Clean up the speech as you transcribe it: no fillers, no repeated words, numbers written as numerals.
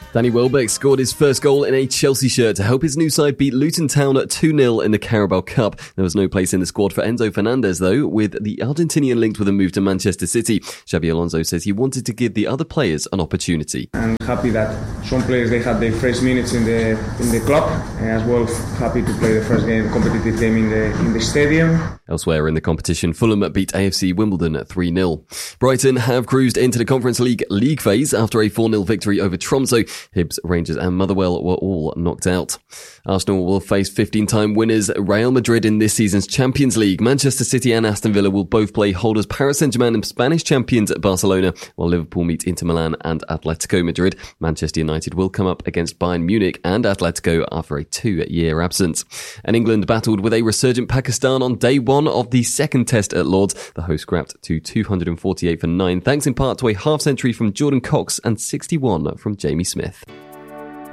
Danny Welbeck scored his first goal in a Chelsea shirt to help his new side beat Luton Town 2-0 in the Carabao Cup. There was no place in the squad for Enzo Fernandez, though, with the Argentinian linked with a move to Manchester City. Xabi Alonso says he wanted to give the other players an opportunity. I'm happy that some players, they had their first minutes in the club, and as well happy to play the first competitive game in the stadium. Elsewhere in the competition, Fulham beat AFC Wimbledon 3-0. Brighton have cruised into the Conference League phase after a 4-0 victory over Tromsø. Hibs, Rangers and Motherwell were all knocked out. Arsenal will face 15-time winners Real Madrid in this season's Champions League. Manchester City and Aston Villa will both play holders Paris Saint-Germain and Spanish champions Barcelona, while Liverpool meet Inter Milan and Atletico Madrid. Manchester United will come up against Bayern Munich and Atletico after a 2-year absence. And England battled with a resurgent Pakistan on day one of the second test at Lords. The host scrapped to 248 for 9, thanks in part to a half-century from Jordan Cox and 61 from Jamie Smith.